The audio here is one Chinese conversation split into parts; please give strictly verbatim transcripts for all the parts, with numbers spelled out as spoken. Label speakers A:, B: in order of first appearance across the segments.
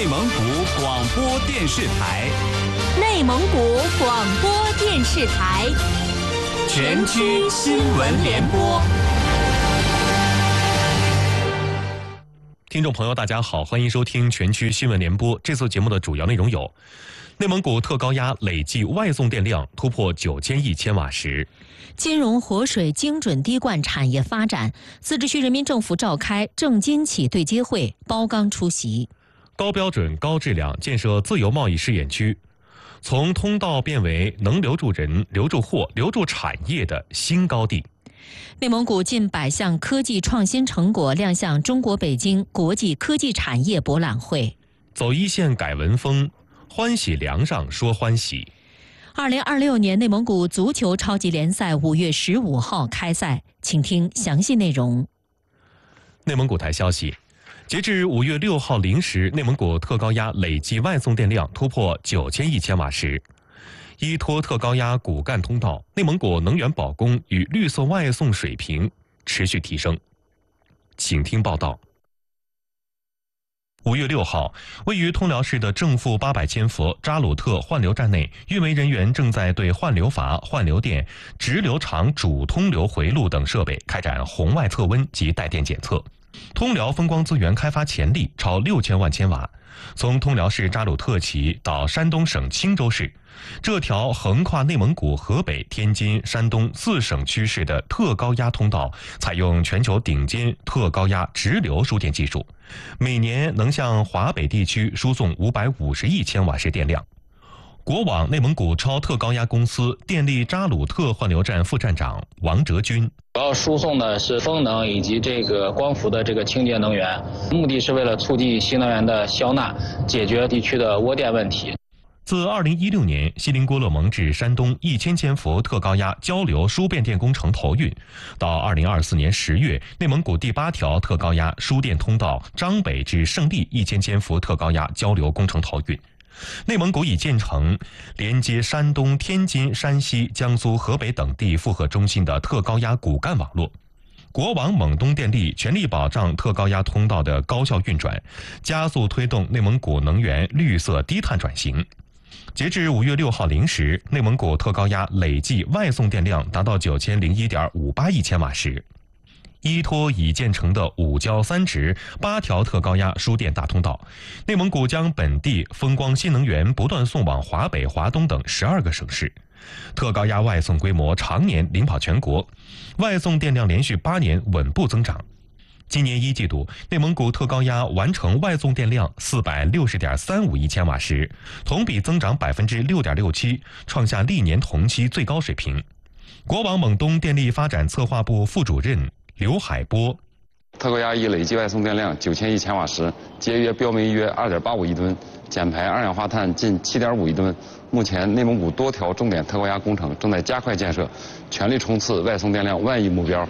A: 内蒙古广播电视台，
B: 内蒙古广播电视台
A: 全区新闻联播。
C: 听众朋友，大家好，欢迎收听全区新闻联播。这次节目的主要内容有：内蒙古特高压累计外送电量突破九千亿千瓦时；
B: 金融活水精准滴灌产业发展，自治区人民政府召开正金企对接会，包钢出席；
C: 高标准高质量建设自由贸易试验区，从通道变为能留住人、留住货、留住产业的新高地。
B: 内蒙古近百项科技创新成果亮相中国北京国际科技产业博览会。
C: 走一线改文风，欢喜梁上说欢喜。
B: 二零二六年内蒙古足球超级联赛五月十五号开赛，请听详细内容。
C: 内蒙古台消息，截至五月六号零时，内蒙古特高压累计外送电量突破九千亿千瓦时。依托特高压骨干通道，内蒙古能源保供与绿色外送水平持续提升。请听报道。五月六号，位于通辽市的正负八百千伏扎鲁特换流站内，运维人员正在对换流阀、换流垫、直流场主通流回路等设备开展红外测温及带电检测。通辽风光资源开发潜力超六千万千瓦。从通辽市扎鲁特起到山东省青州市，这条横跨内蒙古、河北、天津、山东四省区市的特高压通道，采用全球顶尖特高压直流输电技术，每年能向华北地区输送五百五十亿千瓦时电量。国网内蒙古超特高压公司电力扎鲁特换流站副站长王哲军，
D: 主要输送的是风能以及这个光伏的这个清洁能源，目的是为了促进新能源的消纳，解决地区的窝电问题。
C: 自二零一六年锡林郭勒盟至山东一千千伏特高压交流输变电工程投运，到二零二四年十月，内蒙古第八条特高压输电通道张北至胜利一千千伏特高压交流工程投运。内蒙古已建成连接山东、天津、山西、江苏、河北等地负荷中心的特高压骨干网络。国网蒙东电力全力保障特高压通道的高效运转，加速推动内蒙古能源绿色低碳转型。截至五月六号零时，内蒙古特高压累计外送电量达到九千零一点五八亿千瓦时。依托已建成的五交三直八条特高压输电大通道，内蒙古将本地风光新能源不断送往华北、华东等十二个省市，特高压外送规模常年领跑全国，外送电量连续八年稳步增长。今年一季度，内蒙古特高压完成外送电量四百六十点三五亿千瓦时，同比增长百分之六点六七，创下历年同期最高水平。国网蒙东电力发展策划部副主任刘海波，
E: 特高压已累计外送电量九千亿千瓦时，节约标煤约二点八五亿吨，减排二氧化碳近七点五亿吨。目前，内蒙古多条重点特高压工程正在加快建设，全力冲刺外送电量万亿目标。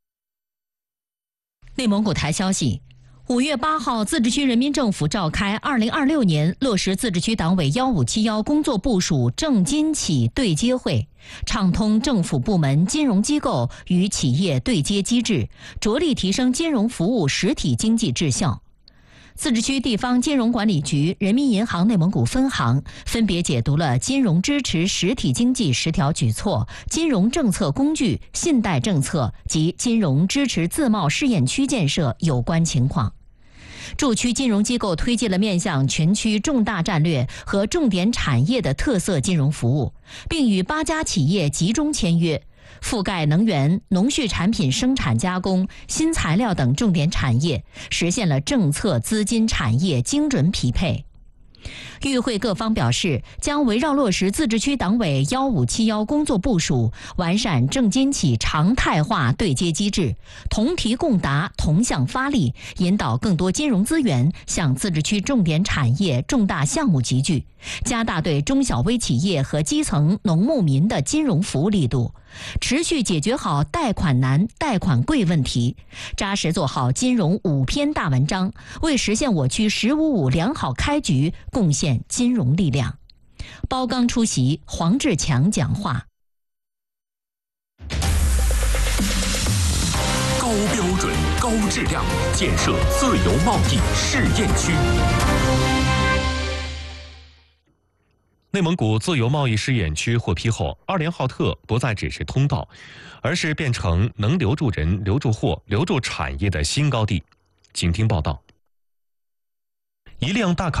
B: 内蒙古台消息，五月八号，自治区人民政府召开二零二六年落实自治区党委幺五七幺工作部署正金企对接会，畅通政府部门、金融机构与企业对接机制，着力提升金融服务实体经济质效。自治区地方金融管理局、人民银行内蒙古分行分别解读了金融支持实体经济十条举措、金融政策工具、信贷政策及金融支持自贸试验区建设有关情况。驻区金融机构推进了面向全区重大战略和重点产业的特色金融服务，并与八家企业集中签约，覆盖能源、农畜产品生产加工、新材料等重点产业，实现了政策、资金、产业精准匹配。与会各方表示，将围绕落实自治区党委幺五七幺工作部署，完善正金企常态化对接机制，同题共答，同向发力，引导更多金融资源向自治区重点产业、重大项目集聚，加大对中小微企业和基层农牧民的金融服务力度，持续解决好贷款难、贷款贵问题，扎实做好金融五篇大文章，为实现我区“十五五”良好开局贡献金融力量。包钢出席，黄志强讲话。
A: 高标准、高质量建设自由贸易试验区。
C: 内蒙古自由贸易试验区获批后，二连浩特不再只是通道，而是变成能留住人、留住货、留住产业的新高地。请听报道。一辆大卡